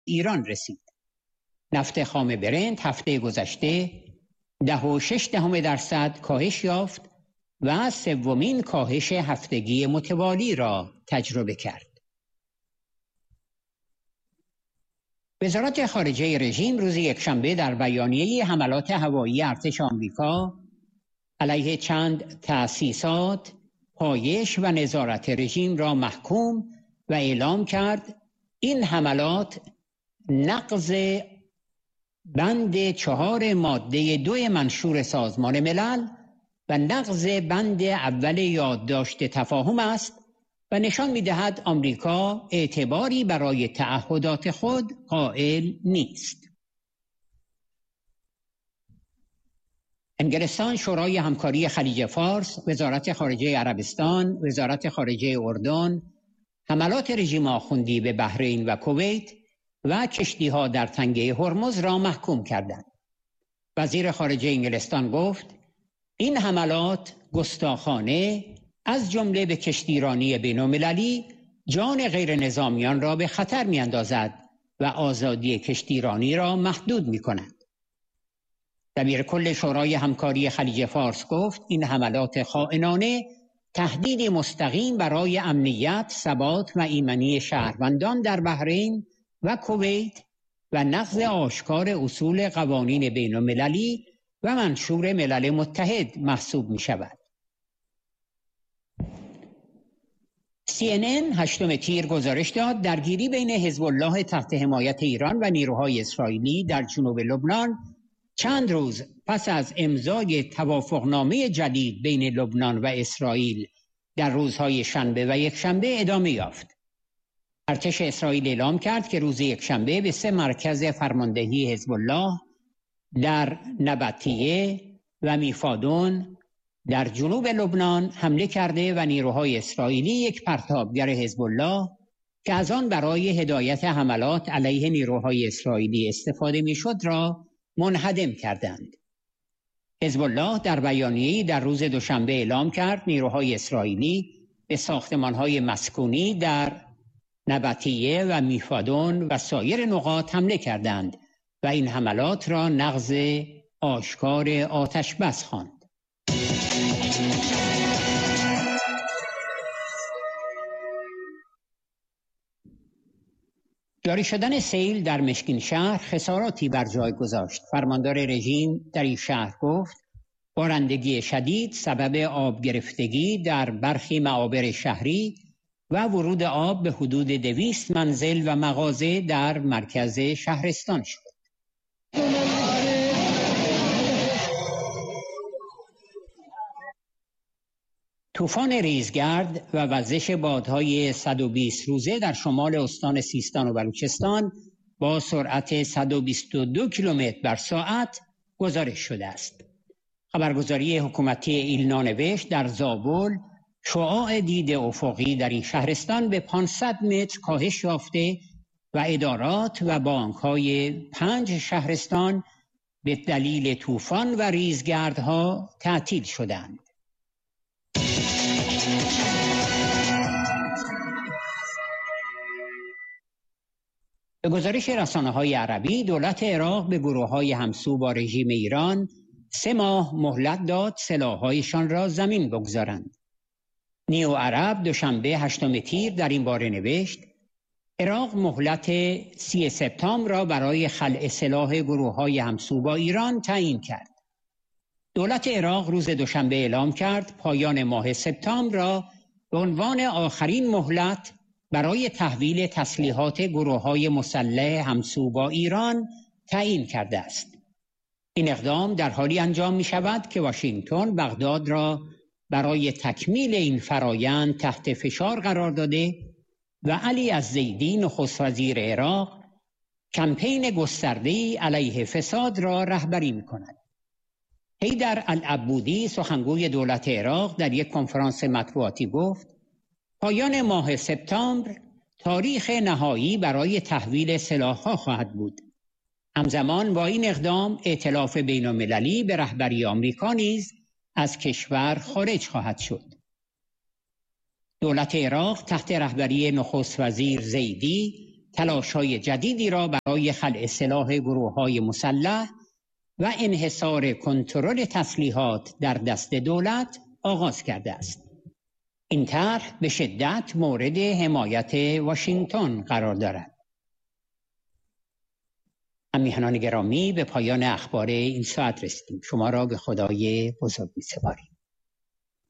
ایران رسید. نفت خام برنت هفته گذشته 10.6% کاهش یافت و سومین کاهش هفتگی متوالی را تجربه کرد. وزارت خارجه رژیم روز یکشنبه در بیانیه حملات هوایی ارتش آمریکا علیه چند تأسیسات، پایش و نظارت رژیم را محکوم و اعلام کرد این حملات نقض بند 4 ماده 2 منشور سازمان ملل و نقض بند اول یادداشت تفاهم است و نشان می‌دهد آمریکا اعتباری برای تعهدات خود قائل نیست. انگلستان، شورای همکاری خلیج فارس، وزارت خارجه عربستان، وزارت خارجه اردن، حملات رژیم آخوندی به بحرین و کویت و کشتی‌ها در تنگه هرمز را محکوم کردند. وزیر خارجه انگلستان گفت این حملات گستاخانه از جمله به کشتیرانی بین‌المللی جان غیر نظامیان را به خطر می‌اندازد و آزادی کشتیرانی را محدود می‌کند. دبیر کل شورای همکاری خلیج فارس گفت این حملات خائنانه تهدیدی مستقیم برای امنیت، ثبات و ایمنی شهروندان در بحرین و کویت و نقض آشکار اصول قوانین بین‌المللی و منشور ملل متحد محسوب می شود. CNN 8 تیر گزارش داد درگیری بین حزب الله تحت حمایت ایران و نیروهای اسرائیلی در جنوب لبنان چند روز پس از امضای توافقنامه جدید بین لبنان و اسرائیل در روزهای شنبه و یکشنبه ادامه یافت. ارتش اسرائیل اعلام کرد که روز یکشنبه به 3 مرکز فرماندهی حزب الله در نبطیه و میفادون در جنوب لبنان حمله کرده و نیروهای اسرائیلی یک پرتابگر حزب الله که از آن برای هدایت حملات علیه نیروهای اسرائیلی استفاده میشد را منهدم کردند. حزب الله در بیانیه‌ای در روز دوشنبه اعلام کرد نیروهای اسرائیلی به ساختمان‌های مسکونی در نبطیه و میفادون و سایر نقاط حمله کردند و این حملات را نقض آشکار آتش بس خواند. جاری شدن سیل در مشکین شهر خساراتی بر جای گذاشت. فرماندار رژیم در این شهر گفت بارندگی شدید سبب آب گرفتگی در برخی معابر شهری و ورود آب به حدود 200 منزل و مغازه در مرکز شهرستان شد. طوفان ریزگرد و وزش بادهای 120 روزه در شمال استان سیستان و بلوچستان با سرعت 122 کیلومتر بر ساعت گزارش شده است. خبرگزاری حکومتی ایلنا نوشت در زابل شعاع دید افقی در این شهرستان به 500 متر کاهش یافته و ادارات و بانک‌های 5 شهرستان به دلیل طوفان و ریزگردها تعطیل شدند. به گزارش رسانه‌های عربی دولت عراق به گروه‌های همسو با رژیم ایران 3 ماه مهلت داد سلاح‌هایشان را زمین بگذارند. نیو عرب دوشنبه 8 تیر در این باره نوشت عراق مهلت 30 سپتامبر را برای خلع سلاح گروه‌های همسو با ایران تعیین کرد. دولت عراق روز دوشنبه اعلام کرد پایان ماه سپتامبر را به عنوان آخرین مهلت برای تحویل تسلیحات گروه‌های مسلح همسو با ایران تعیین کرده است. این اقدام در حالی انجام می شود که واشنگتن بغداد را برای تکمیل این فرایند تحت فشار قرار داده و علی الزیدی نخست وزیر عراق کمپین گسترده‌ای علیه فساد را رهبری می کند. حیدر العبودی سخنگوی دولت عراق در یک کنفرانس مطبوعاتی گفت پایان ماه سپتامبر تاریخ نهایی برای تحویل سلاح‌ها خواهد بود. همزمان با این اقدام ائتلاف بین‌المللی به رهبری آمریکا نیز از کشور خارج خواهد شد. دولت عراق تحت رهبری نخست وزیر زیدی تلاش‌های جدیدی را برای خلع سلاح گروه‌های مسلح و انحصار کنترل تسلیحات در دست دولت آغاز کرده است. این طرح به شدت مورد حمایت واشنگتن قرار دارد. همیهنان گرامی، به پایان اخبار این ساعت رسیدیم. شما را به خدای بزرگ می‌سپاریم.